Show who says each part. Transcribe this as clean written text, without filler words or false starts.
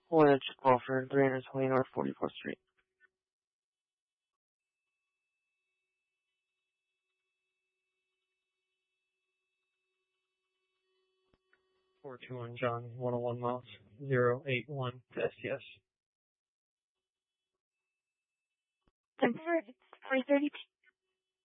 Speaker 1: One Crawford, 320 North 44th Street.
Speaker 2: 421 John, 101 miles, 081 to STS.
Speaker 3: Temporary 332.